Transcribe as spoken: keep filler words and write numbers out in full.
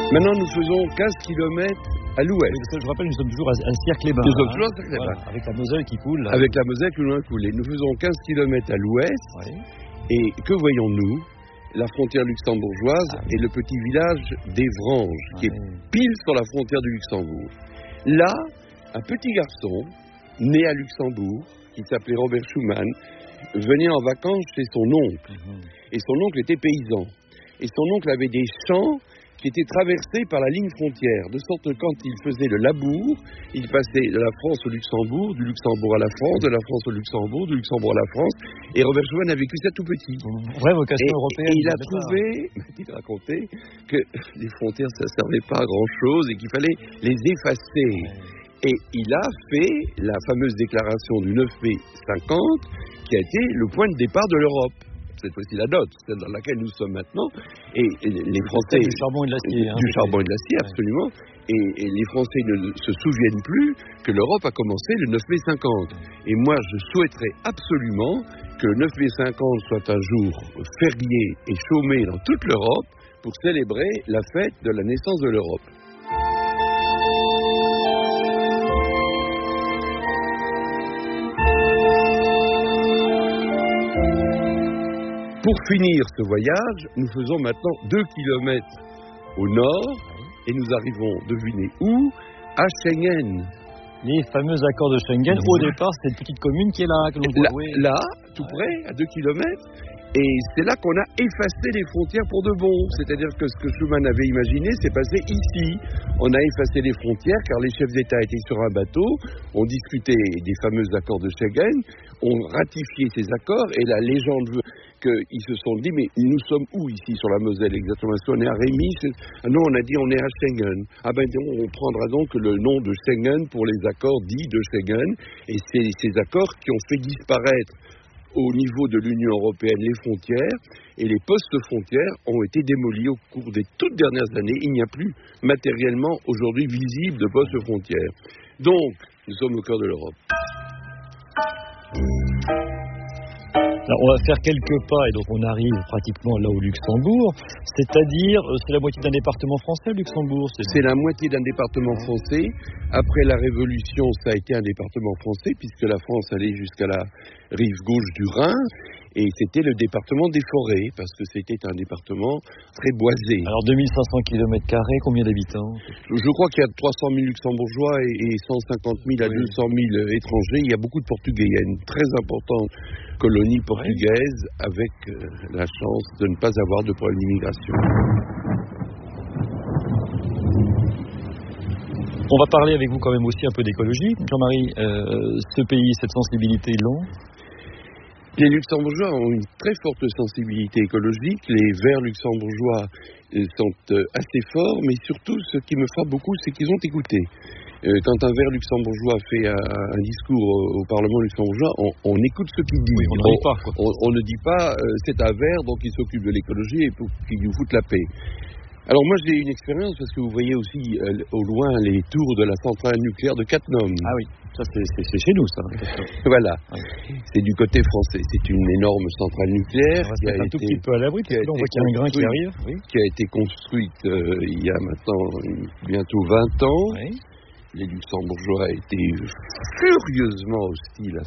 Maintenant, nous faisons quinze kilomètres à l'ouest. Oui, je rappelle, nous sommes toujours à, à Cirque-les-Bains. Nous sommes hein. toujours à Cirque-les-Bains. Voilà, avec la Moselle qui coule. Là. Avec la Moselle qui nous a coulé. Nous faisons quinze kilomètres à l'ouest. Oui. Et que voyons-nous? La frontière luxembourgeoise ah, oui. et le petit village d'Evranges, ah, qui est oui. pile sur la frontière du Luxembourg. Là, un petit garçon, né à Luxembourg, qui s'appelait Robert Schumann, venait en vacances chez son oncle. Mm-hmm. Et son oncle était paysan. Et son oncle avait des champs qui étaient traversés par la ligne frontière, de sorte que quand il faisait le labour, il passait de la France au Luxembourg, du Luxembourg à la France, de la France au Luxembourg, du Luxembourg à la France, et Robert Schumann a vécu ça tout petit. Vraie vocation et, européenne. Et il a trouvé, m'a-t-il raconté, que les frontières, ça ne servait pas à grand-chose et qu'il fallait les effacer. Et il a fait la fameuse déclaration du neuf mai cinquante, qui a été le point de départ de l'Europe. Cette fois-ci la note, celle dans laquelle nous sommes maintenant, et, et les Français... Du charbon et de l'acier. Hein, du charbon et de l'acier, absolument. Et, et les Français ne se souviennent plus que l'Europe a commencé le neuf mai cinquante. Et moi, je souhaiterais absolument que le neuf mai cinquante soit un jour férié et chômé dans toute l'Europe pour célébrer la fête de la naissance de l'Europe. Pour finir ce voyage, nous faisons maintenant deux kilomètres au nord et nous arrivons, devinez où? À Schengen. Les fameux accords de Schengen. Au départ, c'est une petite commune qui est là. Que l'on là, voit, oui. là, tout près, à deux kilomètres. Et c'est là qu'on a effacé les frontières pour de bon. C'est-à-dire que ce que Schuman avait imaginé, c'est passé ici. On a effacé les frontières car les chefs d'État étaient sur un bateau, ont discuté des fameux accords de Schengen, ont ratifié ces accords et la légende veut qu'ils se sont dit, mais nous sommes où ici sur la Moselle exactement? Est-ce qu'on est à Rémy? Ah non, on a dit on est à Schengen. Ah ben on prendra donc le nom de Schengen pour les accords dits de Schengen. Et c'est ces accords qui ont fait disparaître au niveau de l'Union européenne les frontières, et les postes frontières ont été démolis au cours des toutes dernières années. Il n'y a plus matériellement aujourd'hui visible de postes frontières. Donc, nous sommes au cœur de l'Europe. Alors, on va faire quelques pas et donc on arrive pratiquement là au Luxembourg, c'est-à-dire c'est la moitié d'un département français, Luxembourg. C'est, c'est la moitié d'un département français. Après la Révolution, ça a été un département français puisque la France allait jusqu'à la rive gauche du Rhin et c'était le département des forêts parce que c'était un département très boisé. Alors deux mille cinq cents kilomètres carrés, combien d'habitants? Je crois qu'il y a trois cent mille luxembourgeois et cent cinquante mille à oui. deux cent mille étrangers. Il y a beaucoup de Portugais. Il y a une très importante colonie portugaise oui. avec euh, la chance de ne pas avoir de problème d'immigration. On va parler avec vous quand même aussi un peu d'écologie. Jean-Marie, euh, ce pays, cette sensibilité l'ont? Les Luxembourgeois ont une très forte sensibilité écologique. Les Verts luxembourgeois sont assez forts, mais surtout, ce qui me frappe beaucoup, c'est qu'ils ont écouté. Quand un Vert luxembourgeois fait un discours au Parlement luxembourgeois, on, on écoute ce qu'il dit. Oui, on, on, pas, on, on ne dit pas euh, c'est un Vert, donc il s'occupe de l'écologie et pour qu'il nous foute la paix. Alors moi j'ai une expérience parce que vous voyez aussi euh, au loin les tours de la centrale nucléaire de Cattenom. Ah oui, ça c'est, c'est, c'est chez nous ça. Voilà, oui. C'est du côté français. C'est une énorme centrale nucléaire qui a un été, tout petit peu à l'abri, parce que là on voit qu'il y a un grain qui arrive. Oui. Qui a été construite euh, il y a maintenant bientôt vingt ans. Oui. Les Luxembourgeois étaient furieusement hostiles à